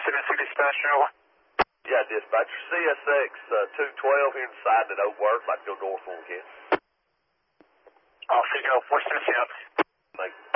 Tennessee dispatcher, over. Yeah, dispatcher, CSX 212 here inside that don't work. I'd go north one again. I'll see you go. West Tennessee up. Thank you.